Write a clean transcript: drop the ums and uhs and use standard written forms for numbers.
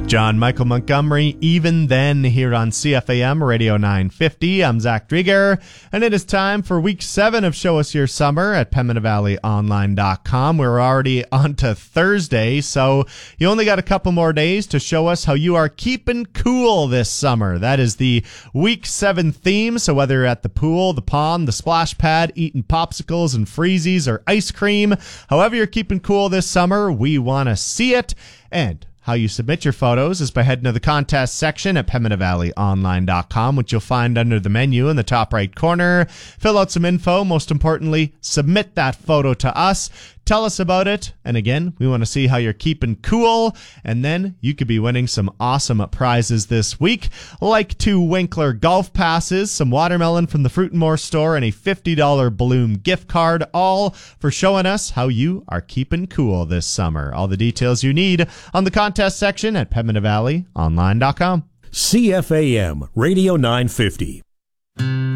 John Michael Montgomery, Even Then, here on CFAM Radio 950. I'm Zach Drieger, and it is time for Week 7 of Show Us Your Summer at PembinaValleyOnline.com. We're already on to Thursday, so you only got a couple more days to show us how you are keeping cool this summer. That is the Week 7 theme, so whether you're at the pool, the pond, the splash pad, eating popsicles and freezies or ice cream, however you're keeping cool this summer, we want to see it. And how you submit your photos is by heading to the contest section at PembinaValleyOnline.com, which you'll find under the menu in the top right corner. Fill out some info. Most importantly, submit that photo to us. Tell us about it. And again, we want to see how you're keeping cool. And then you could be winning some awesome prizes this week, like 2 Winkler golf passes, some watermelon from the Fruit & More store, and a $50 Bloom gift card, all for showing us how you are keeping cool this summer. All the details you need on the contest section at PembinaValleyOnline.com. CFAM Radio 950.